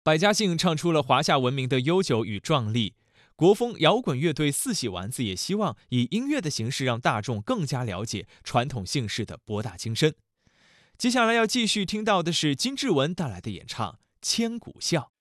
百家姓唱出了华夏文明的悠久与壮丽。国风摇滚乐队四喜丸子也希望以音乐的形式让大众更加了解传统姓氏的博大精深。接下来要继续听到的是金志文带来的演唱《千古笑》。